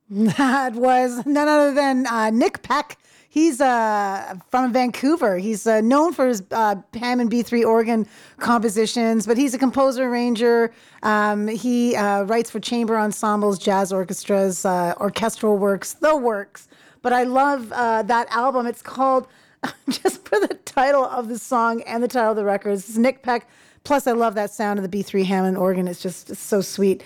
That was none other than Nick Peck. He's from Vancouver. He's known for his Hammond B3 organ compositions, but he's a composer, arranger. He writes for chamber ensembles, jazz orchestras, orchestral works, the works. But I love that album. It's called, just for the title of the song and the title of the record, it's Nick Peck. Plus, I love that sound of the B3 Hammond organ. It's so sweet.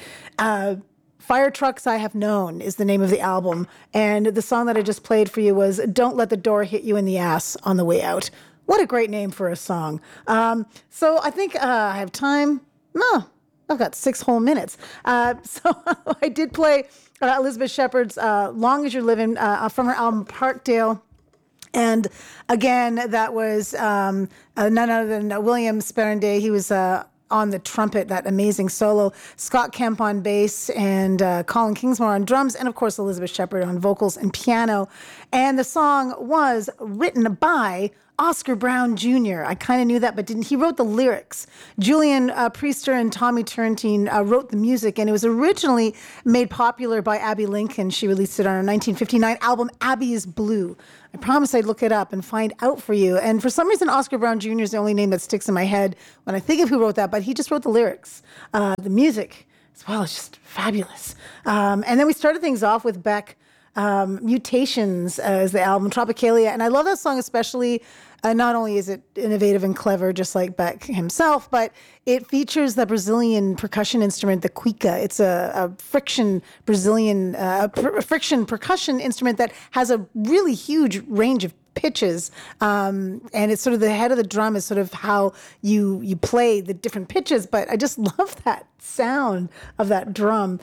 Fire Trucks I Have Known is the name of the album. And the song that I just played for you was Don't Let the Door Hit You in the Ass on the Way Out. What a great name for a song. So I think I have time. No, I've got 6 whole minutes. So I did play Elizabeth Shepherd's Long As You're Living from her album Parkdale. And again, that was none other than William Sperrenday. He was on the trumpet, that amazing solo, Scott Kemp on bass, and Colin Kingsmore on drums, and of course Elizabeth Shepherd on vocals and piano. And the song was written by Oscar Brown Jr. I kind of knew that, but didn't. He wrote the lyrics. Julian Priester and Tommy Turrentine wrote the music, and it was originally made popular by Abbey Lincoln. She released it on her 1959 album, Abbey is Blue. I promise I'd look it up and find out for you. And for some reason, Oscar Brown Jr. is the only name that sticks in my head when I think of who wrote that, but he just wrote the lyrics. The music as well is just fabulous. And then we started things off with Beck. Mutations as the album, Tropicalia. And I love that song especially. Not only is it innovative and clever, just like Beck himself, but it features the Brazilian percussion instrument, the cuica. It's a friction Brazilian friction percussion instrument that has a really huge range of pitches, and it's sort of the head of the drum is sort of how you play the different pitches. But I just love that sound of that drum.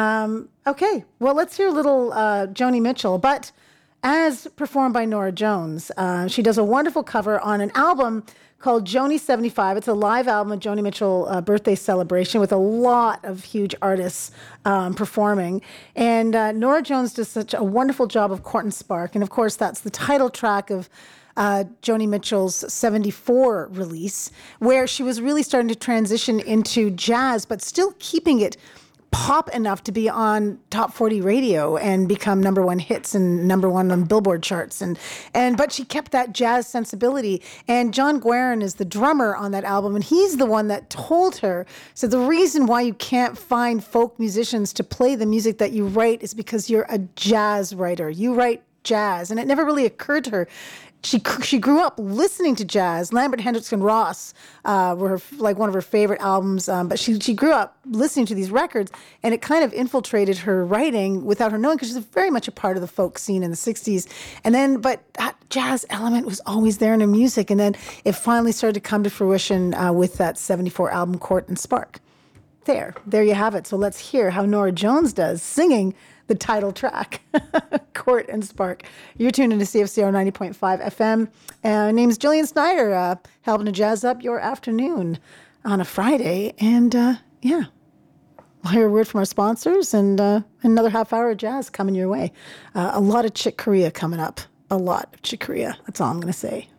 Okay, well, let's hear a little Joni Mitchell, but as performed by Norah Jones. She does a wonderful cover on an album called Joni 75. It's a live album, a Joni Mitchell birthday celebration with a lot of huge artists performing. And Norah Jones does such a wonderful job of Court and Spark. And of course, that's the title track of Joni Mitchell's 74 release, where she was really starting to transition into jazz, but still keeping it pop enough to be on top 40 radio and become #1 hits and #1 on Billboard charts. But she kept that jazz sensibility. And John Guerin is the drummer on that album. And he's the one that told her, so the reason why you can't find folk musicians to play the music that you write is because you're a jazz writer. You write jazz. And it never really occurred to her. She grew up listening to jazz. Lambert, Hendricks, and Ross were like one of her favorite albums. But she grew up listening to these records, and it kind of infiltrated her writing without her knowing, because she's very much a part of the folk scene in the 60s. But that jazz element was always there in her music. And then it finally started to come to fruition with that 74 album, Court and Spark. There you have it. So let's hear how Norah Jones does singing the title track, Court and Spark. You're tuned into CFCR 90.5 FM. My name's Jillian Snyder, helping to jazz up your afternoon on a Friday. And we'll hear a word from our sponsors and another half hour of jazz coming your way. A lot of Chick Corea coming up. A lot of Chick Corea. That's all I'm going to say.